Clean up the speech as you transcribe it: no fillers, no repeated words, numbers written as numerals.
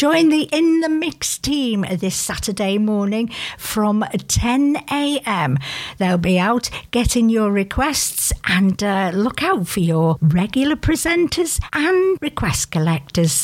join the In The Mix team this Saturday morning from 10 a.m. They'll be out getting your requests, and look out for your regular presenters and request collectors.